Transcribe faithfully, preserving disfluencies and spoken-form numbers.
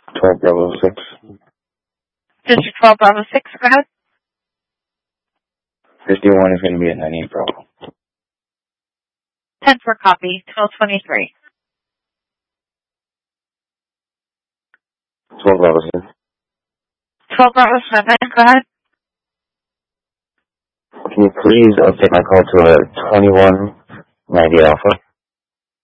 twelve Bravo six. District twelve Bravo six, go ahead. fifty-one is going to be at ninety-eight Bravo. ten for copy, twelve twenty-three. twelve Bravo seven. twelve Bravo seven, go ahead. Can you please update my call to a twenty-one ninety Alpha?